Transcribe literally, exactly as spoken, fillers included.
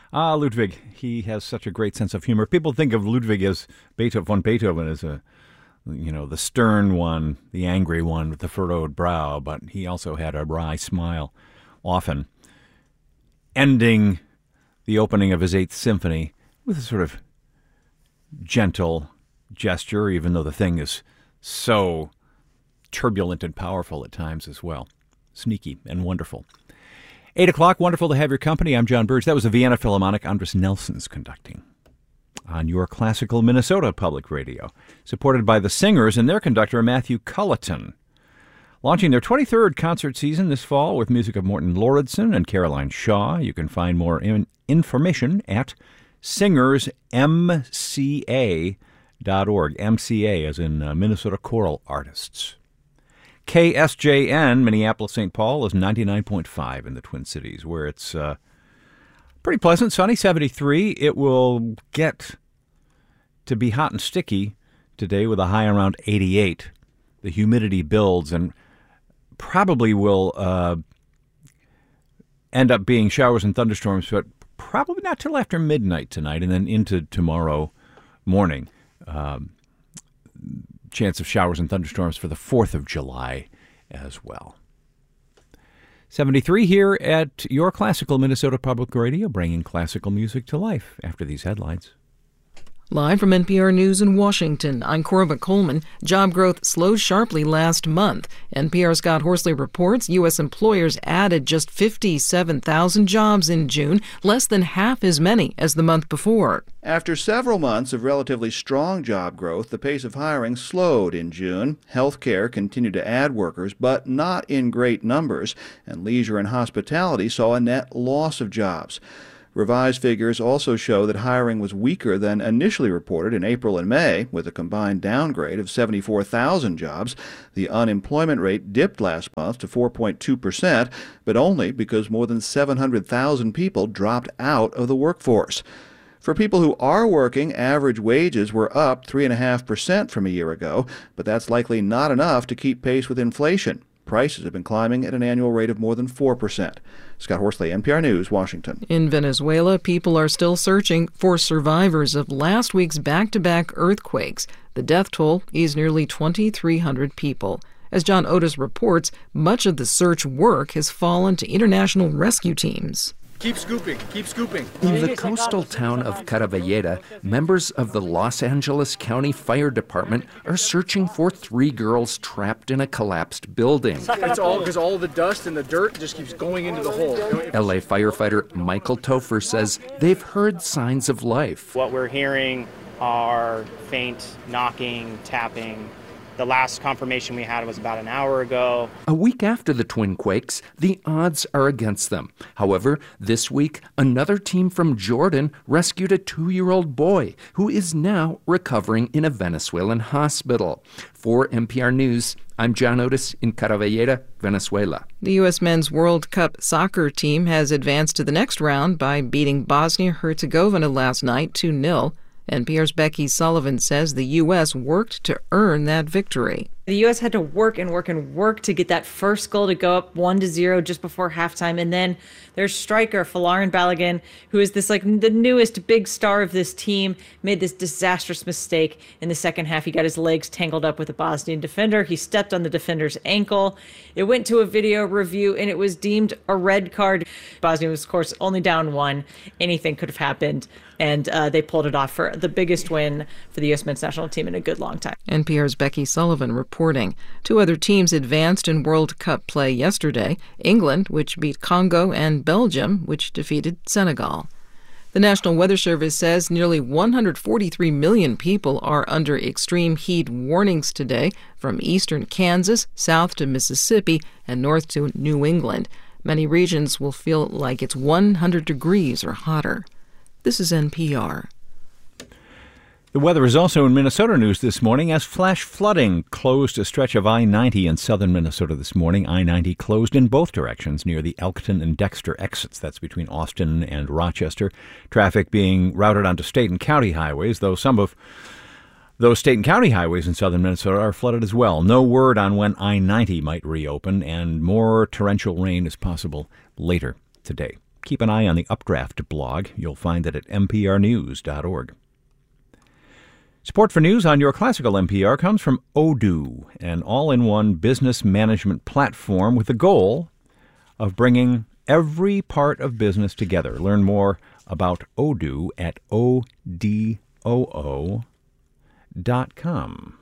Ah, Ludwig. He has such a great sense of humor. People think of Ludwig as Beethoven, von Beethoven as a, you know, the stern one, the angry one with the furrowed brow, but he also had a wry smile, often ending the opening of his Eighth Symphony with a sort of gentle gesture, even though the thing is so turbulent and powerful at times as well. Sneaky and wonderful. Eight o'clock, wonderful to have your company. I'm John Burge. That was the Vienna Philharmonic. Andres Nelson's conducting on your classical Minnesota Public Radio, supported by the Singers and their conductor, Matthew Culleton. Launching their twenty-third concert season this fall with music of Morton Lauridsen and Caroline Shaw. You can find more in- information at singers m c a dot org. M C A as in uh, Minnesota Choral Artists. K S J N, Minneapolis-Saint Paul, is ninety-nine point five in the Twin Cities, where it's uh, pretty pleasant, sunny, seventy-three. It will get to be hot and sticky today with a high around eighty-eight. The humidity builds and probably will uh, end up being showers and thunderstorms, but probably not till after midnight tonight and then into tomorrow morning. Um, chance of showers and thunderstorms for the fourth of July as well. seventy-three here at your classical Minnesota Public Radio, bringing classical music to life after these headlines. Live from N P R News in Washington, I'm Corva Coleman. Job growth slowed sharply last month. N P R's Scott Horsley reports U S employers added just fifty-seven thousand jobs in June, less than half as many as the month before. After several months of relatively strong job growth, the pace of hiring slowed in June. Healthcare continued to add workers, but not in great numbers, and leisure and hospitality saw a net loss of jobs. Revised figures also show that hiring was weaker than initially reported in April and May, with a combined downgrade of seventy-four thousand jobs. The unemployment rate dipped last month to four point two percent, but only because more than seven hundred thousand people dropped out of the workforce. For people who are working, average wages were up three point five percent from a year ago, but that's likely not enough to keep pace with inflation. Prices have been climbing at an annual rate of more than four percent. Scott Horsley, N P R News, Washington. In Venezuela, people are still searching for survivors of last week's back-to-back earthquakes. The death toll is nearly twenty-three hundred people. As John Otis reports, much of the search work has fallen to international rescue teams. Keep scooping, keep scooping. In the coastal town of Caravalleda, members of the Los Angeles County Fire Department are searching for three girls trapped in a collapsed building. It's all because all the dust and the dirt just keeps going into the hole. L A firefighter Michael Topher says they've heard signs of life. What we're hearing are faint knocking, tapping. The last confirmation we had was about an hour ago. A week after the twin quakes, the odds are against them. However, this week, another team from Jordan rescued a two-year-old boy who is now recovering in a Venezuelan hospital. For N P R News, I'm John Otis in Caravalleda, Venezuela. The U S Men's World Cup soccer team has advanced to the next round by beating Bosnia-Herzegovina last night two nil. N P R's Becky Sullivan says the U S worked to earn that victory. The U S had to work and work and work to get that first goal to go up one to zero just before halftime. And then their striker, Folarin Balogun, who is this like the newest big star of this team, made this disastrous mistake in the second half. He got his legs tangled up with a Bosnian defender. He stepped on the defender's ankle. It went to a video review and it was deemed a red card. Bosnia was, of course, only down one. Anything could have happened. And uh, they pulled it off for the biggest win for the U S men's national team in a good long time. N P R's Becky Sullivan reporting. Two other teams advanced in World Cup play yesterday. England, which beat Congo, and Belgium, which defeated Senegal. The National Weather Service says nearly one hundred forty-three million people are under extreme heat warnings today, from eastern Kansas, south to Mississippi, and north to New England. Many regions will feel like it's one hundred degrees or hotter. This is N P R. The weather is also in Minnesota news this morning as flash flooding closed a stretch of I ninety in southern Minnesota this morning. I ninety closed in both directions near the Elkton and Dexter exits. That's between Austin and Rochester. Traffic being routed onto state and county highways, though some of those state and county highways in southern Minnesota are flooded as well. No word on when I ninety might reopen, and more torrential rain is possible later today. keep an eye on the Updraft blog. You'll find it at n p r news dot org. Support for news on your classical N P R comes from Odoo, an all-in-one business management platform with the goal of bringing every part of business together. Learn more about Odoo at O D O O dot com.